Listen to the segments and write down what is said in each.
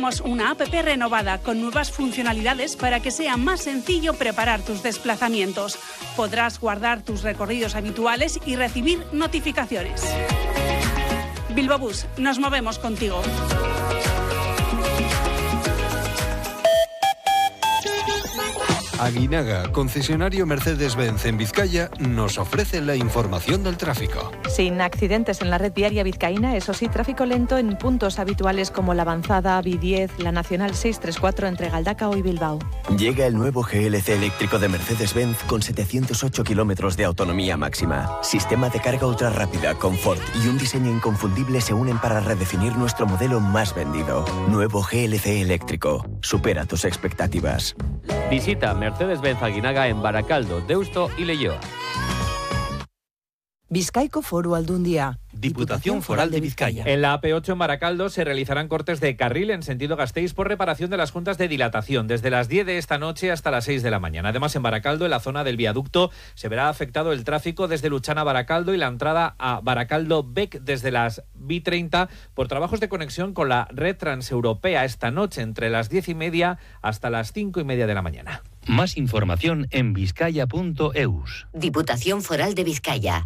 Tenemos una app renovada con nuevas funcionalidades para que sea más sencillo preparar tus desplazamientos. Podrás guardar tus recorridos habituales y recibir notificaciones. Bilbao Bus, nos movemos contigo. Aguinaga, concesionario Mercedes-Benz en Vizcaya, nos ofrece la información del tráfico. Sin accidentes en la red viaria vizcaína, eso sí, tráfico lento en puntos habituales como la Avanzada, B10, la Nacional 634 entre Galdacao y Bilbao. Llega el nuevo GLC eléctrico de Mercedes-Benz con 708 kilómetros de autonomía máxima. Sistema de carga ultra rápida, confort y un diseño inconfundible se unen para redefinir nuestro modelo más vendido. Nuevo GLC eléctrico. Supera tus expectativas. Visita Mercedes-Benz Aguinaga en Barakaldo, Deusto y Leioa. Bizkaiko Foru Aldundia. Diputación Foral de Vizcaya. En la AP8 en Barakaldo se realizarán cortes de carril en sentido Gasteiz por reparación de las juntas de dilatación desde las 10 de esta noche hasta las 6 de la mañana. Además, en Barakaldo, en la zona del viaducto, se verá afectado el tráfico desde Luchana a Barakaldo y la entrada a Barakaldo-Bec desde las B30 por trabajos de conexión con la red transeuropea esta noche entre las 10:30 hasta las 5:30 de la mañana. Más información en vizcaya.eus. Diputación Foral de Vizcaya.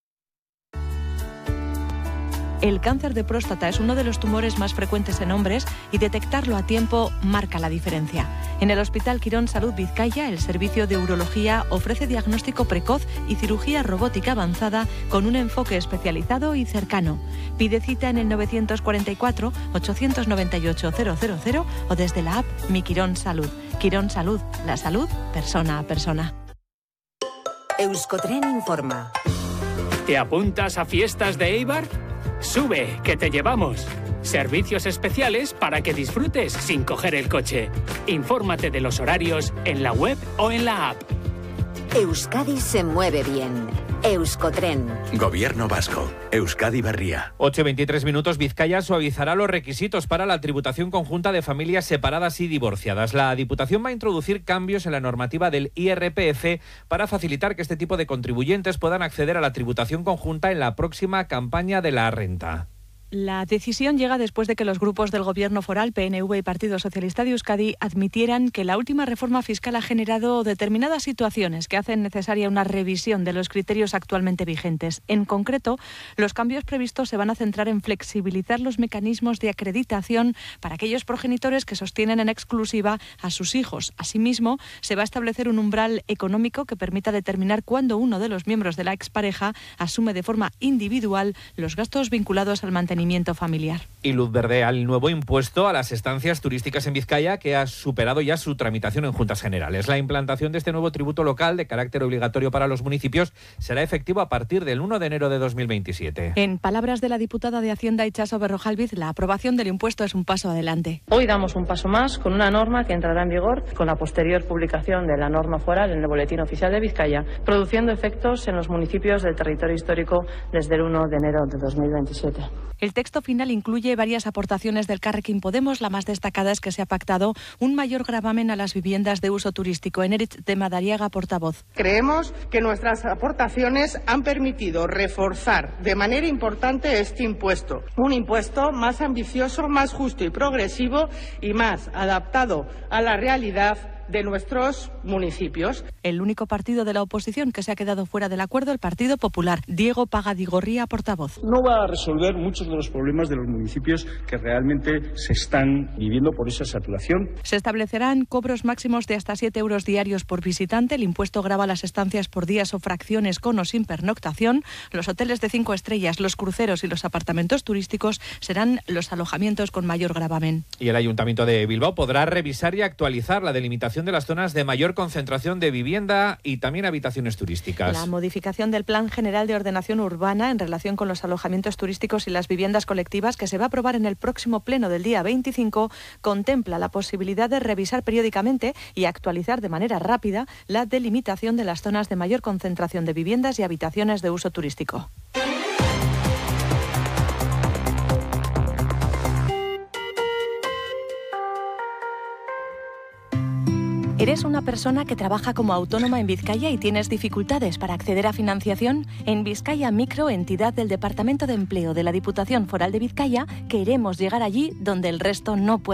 El cáncer de próstata es uno de los tumores más frecuentes en hombres y detectarlo a tiempo marca la diferencia. En el Hospital Quirón Salud Vizcaya, el servicio de urología ofrece diagnóstico precoz y cirugía robótica avanzada con un enfoque especializado y cercano. Pide cita en el 944 898 000 o desde la app Mi Quirón Salud. Quirón Salud, la salud persona a persona. Euskotren informa. ¿Te apuntas a fiestas de Eibar? Sube, que te llevamos. Servicios especiales para que disfrutes sin coger el coche. Infórmate de los horarios en la web o en la app. Euskadi se mueve bien. Euskotren. Gobierno vasco. Euskadi Berria. 8:23 minutos. Vizcaya suavizará los requisitos para la tributación conjunta de familias separadas y divorciadas. La Diputación va a introducir cambios en la normativa del IRPF para facilitar que este tipo de contribuyentes puedan acceder a la tributación conjunta en la próxima campaña de la renta. La decisión llega después de que los grupos del Gobierno foral, PNV y Partido Socialista de Euskadi admitieran que la última reforma fiscal ha generado determinadas situaciones que hacen necesaria una revisión de los criterios actualmente vigentes. En concreto, los cambios previstos se van a centrar en flexibilizar los mecanismos de acreditación para aquellos progenitores que sostienen en exclusiva a sus hijos. Asimismo, se va a establecer un umbral económico que permita determinar cuándo uno de los miembros de la expareja asume de forma individual los gastos vinculados al mantenimiento familiar. Y luz verde al nuevo impuesto a las estancias turísticas en Vizcaya, que ha superado ya su tramitación en Juntas Generales. La implantación de este nuevo tributo local de carácter obligatorio para los municipios será efectivo a partir del 1 de enero de 2027. En palabras de la diputada de Hacienda Itxaso Berrojalbiz, la aprobación del impuesto es un paso adelante. Hoy damos un paso más con una norma que entrará en vigor con la posterior publicación de la norma foral en el Boletín Oficial de Vizcaya, produciendo efectos en los municipios del territorio histórico desde el 1 de enero de 2027. El texto final incluye varias aportaciones del Elkarrekin Podemos. La más destacada es que se ha pactado un mayor gravamen a las viviendas de uso turístico. Eneritz de Madariaga, portavoz. Creemos que nuestras aportaciones han permitido reforzar de manera importante este impuesto. Un impuesto más ambicioso, más justo y progresivo y más adaptado a la realidad de nuestros municipios. El único partido de la oposición que se ha quedado fuera del acuerdo, el Partido Popular. Diego Pagadigorría, portavoz. No va a resolver muchos de los problemas de los municipios que realmente se están viviendo por esa saturación. Se establecerán cobros máximos de hasta 7 euros diarios por visitante. El impuesto grava las estancias por días o fracciones con o sin pernoctación. Los hoteles de 5 estrellas, los cruceros y los apartamentos turísticos serán los alojamientos con mayor gravamen. Y el Ayuntamiento de Bilbao podrá revisar y actualizar la delimitación de las zonas de mayor concentración de vivienda y también habitaciones turísticas. La modificación del Plan General de Ordenación Urbana en relación con los alojamientos turísticos y las viviendas colectivas, que se va a aprobar en el próximo pleno del día 25, contempla la posibilidad de revisar periódicamente y actualizar de manera rápida la delimitación de las zonas de mayor concentración de viviendas y habitaciones de uso turístico. ¿Eres una persona que trabaja como autónoma en Vizcaya y tienes dificultades para acceder a financiación? En Vizcaya Micro, entidad del Departamento de Empleo de la Diputación Foral de Vizcaya, queremos llegar allí donde el resto no puede.